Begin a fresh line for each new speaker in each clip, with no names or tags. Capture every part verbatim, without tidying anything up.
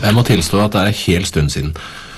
Jeg må tilstå at det er en hel stund siden.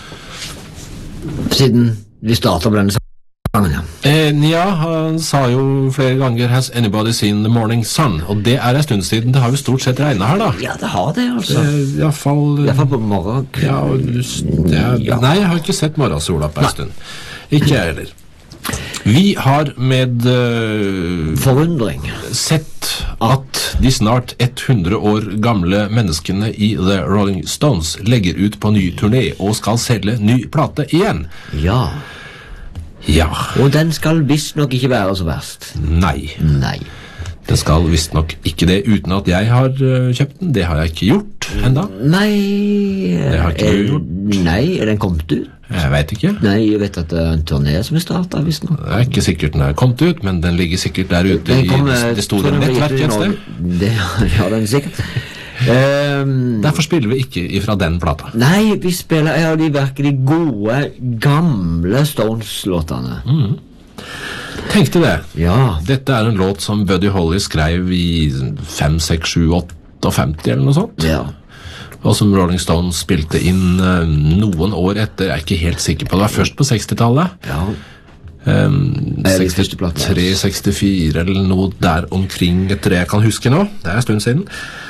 Siden vi startet på denne sangen, ja.
Eh, ja, han sa jo flere ganger Has anybody seen the morning sun? Og det er en stund siden. Det har jo stort sett regnet her da.
Ja, det har det, altså.
I hvert fall...
I hvert fall på morgen.
Ja, det, ja. Nei, jeg har ikke sett morgensola på en stund. Ikke jeg heller. Vi har med uh,
forundring
sett at de snart hundre år gamle menneskene i The Rolling Stones legger ut på ny turné og skal selge ny plate igjen.
Ja.
Ja.
Og den skal visst nok ikke være så verst.
Nei.
Nei.
Det skal visst nok ikke det uten at jeg har uh, kjøpt den. Det har jeg ikke gjort enda.
Nei.
Det har ikke du gjort.
Nei, er den kommet ut?
Jeg vet ikke.
Nei, jeg vet at det er en turné som er startet, visst nok.
Det er ikke sikkert den er kommet ut, men den ligger sikkert der ute
kom,
i det store nettverket et sted.
Det har den sikkert. um,
Derfor spiller vi ikke ifra den plata.
Nei, vi spiller en av de virkelig gode, gamle Stones-låtene.
Mm. Tenkte det.
Ja.
Dette er en låt som Buddy Holly skrev i fem, seks, sju, åttiofemti eller noe sånt.
Ja.
Og som Rolling Stones spilte inn uh, noen år etter. Jeg er ikke helt sikker på det. Det var først på sekstitallet.
Ja.
Um, sekstitre, sekstifire eller noe der omkring etter det jeg kan huske nå. Det er en stund siden.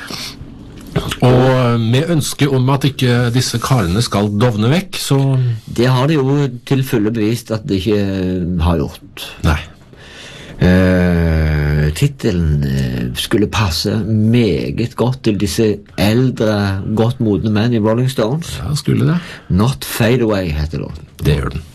Og med ønske om at ikke disse karene skal dovne vekk, så...
Det har de jo til fulle bevist at de ikke har gjort.
Nei.
Uh, titelen uh, skulle passe meget godt til disse eldre, godt modne menn i Rolling Stones.
Ja, skulle det.
Not Fade Away heter låten.
Det gjør den.